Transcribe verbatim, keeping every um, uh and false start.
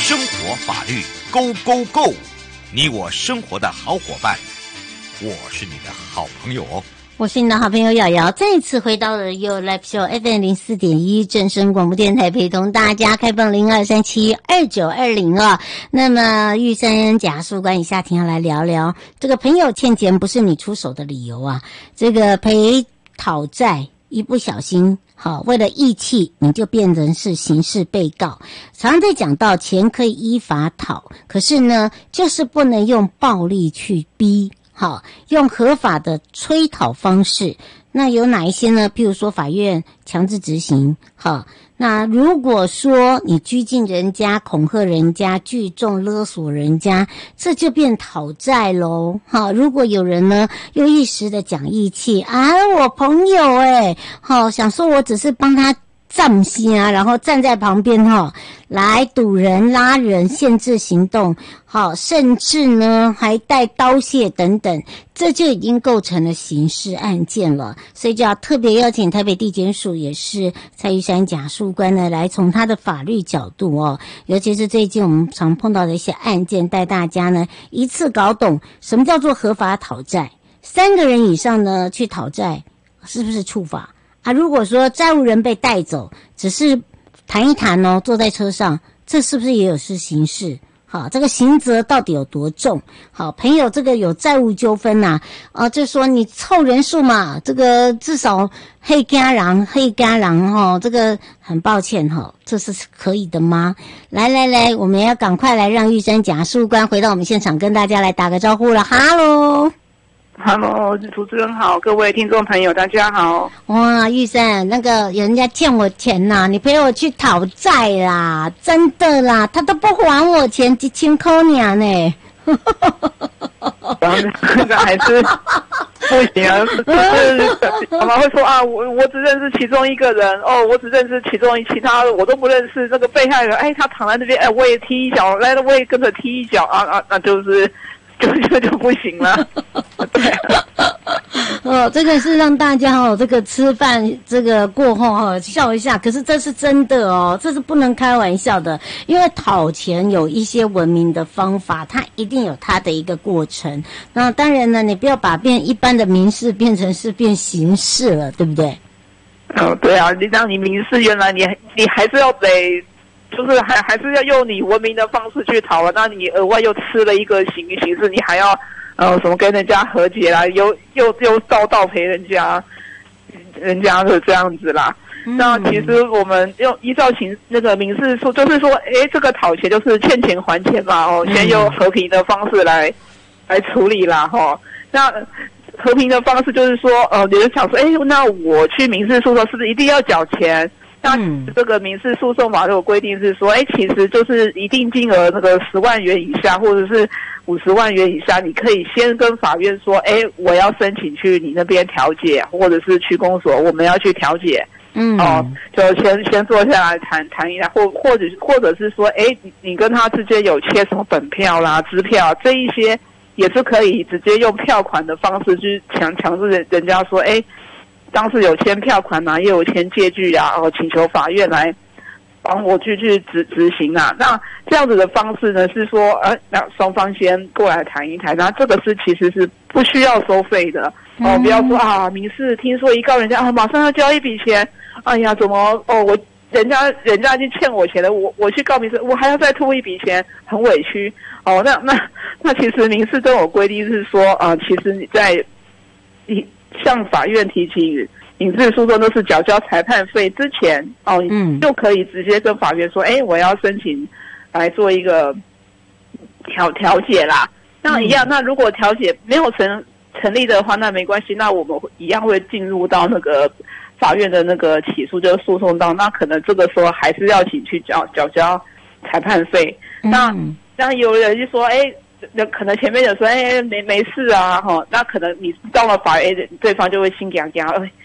生活法律 Go Go Go， 你我生活的好伙伴，我是你的好朋友哦。 我是你的好朋友瑶瑶，再次回到了 You Live Show F M 零四点一正声广播电台，陪同大家开放零二三七二九二零啊。那么玉山检察官以下庭要来聊聊这个朋友欠钱不是你出手的理由啊，这个赔讨债一不小心好，为了义气你就变成是刑事被告。常常在讲到钱可以依法讨，可是呢就是不能用暴力去逼，好，用合法的催讨方式。那有哪一些呢？譬如说法院强制执行，好，那如果说你拘禁人家、恐吓人家、聚众勒索人家，这就变讨债咯。好，如果有人呢又一时的讲义气啊，我朋友诶，好，想说我只是帮他站心啊，然后站在旁边哈，来堵人、拉人、限制行动，好，甚至呢还带刀械等等，这就已经构成了刑事案件了。所以就要特别邀请台北地检署也是蔡玉山检察官呢，来从他的法律角度哦，尤其是最近我们常碰到的一些案件，带大家呢一次搞懂什么叫做合法讨债。三个人以上呢去讨债，是不是触法？啊，如果说债务人被带走，只是谈一谈哦，坐在车上，这是不是也有是刑事？好，这个刑责到底有多重？好，朋友这个有债务纠纷呐、啊，啊，就说你凑人数嘛，这个至少黑家人黑家人哈，这个很抱歉哈，这是可以的吗？来来来，我们要赶快来让玉山检察官回到我们现场，跟大家来打个招呼了，哈喽。 Hello， 主持人好，各位听众朋友大家好。 哇，玉山，那个人家欠我钱呐、啊，你陪我去讨债啦，真的啦，他都不还我钱，几千块呢呢。 然后这个还是不行啊，就是妈妈会说啊，我我只认识其中一个人哦，我只认识其中一其他的我都不认识。这个被害人，哎，他躺在那边，哎，我也踢一脚，来了我也跟着踢一脚啊啊，那就是。就就就不行了，对、啊。 哦，这个是让大家哦，这个吃饭这个过后哈、哦、笑一下，可是这是真的哦，这是不能开玩笑的，因为讨钱有一些文明的方法，它一定有它的一个过程。那当然呢，你不要把变一般的民事变成是变刑事了，对不对？ 哦，对啊，你让你民事原来你你还是要得。就是还还是要用你文明的方式去讨了，那你额外又吃了一个刑刑事，你还要呃什么跟人家和解啦，又又又倒倒赔人家，人家是这样子啦。嗯、那其实我们用依照刑那个民事诉，就是说，诶，这个讨钱就是欠钱还钱嘛，哦，先用和平的方式来来处理啦，哈、哦。那和平的方式就是说，呃，有人想说，诶，那我去民事诉讼是不是一定要缴钱？那这个民事诉讼法律有规定是说，哎，其实就是一定金额那个十万元以下，或者是五十万元以下，你可以先跟法院说，哎，我要申请去你那边调解，或者是区公所，我们要去调解。嗯，哦，就先先坐下来谈谈一下，或或者或者是说，哎，你你跟他之间有签什么本票啦、支票这一些，也是可以直接用票款的方式去强强制人人家说，哎。当时有签票款啊，也有签借据啊，哦，请求法院来帮我去去执执行啊。那这样子的方式呢，是说，呃，那双方先过来谈一谈，那这个是其实是不需要收费的哦，不要说啊，民事听说一告人家啊，马上要交一笔钱，哎呀，怎么哦，我人家人家已经欠我钱了，我我去告民事，我还要再吐一笔钱，很委屈哦。那那那其实民事都有规定是说，啊、呃，其实你在你。向法院提起民事诉讼都是缴交裁判费之前哦，嗯，就可以直接跟法院说，哎，我要申请来做一个调调解啦。那一样，嗯、那如果调解没有成成立的话，那没关系，那我们一样会进入到那个法院的那个起诉，就是诉讼到，那可能这个时候还是要请去缴缴交裁判费。嗯、那那有人就说，哎。那可能前面有说，哎，没没事啊，哈，那可能你到了法院，对方就会心痒痒，